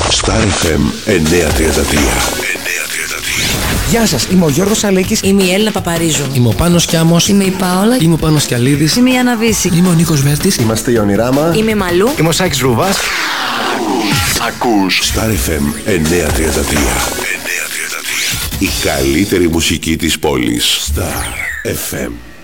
Star FM 933. Γεια σας, είμαι ο Γιώργος Αλέκης. Είμαι η Έλληνα Παπαρίζου. Είμαι ο Πάνος Κιάμος. Είμαι η Πάολα. Είμαι ο Πάνος Κιαλίδης. Είμαι η Άννα Βύση. Είμαι ο Νίκος Βέρτης. Είμαστε η Ονειράμα. Είμαι η Μαλού. Είμαι ο Σάκης Ρούβας. Ακούς Star FM 933. Η καλύτερη μουσική της πόλης. Star FM.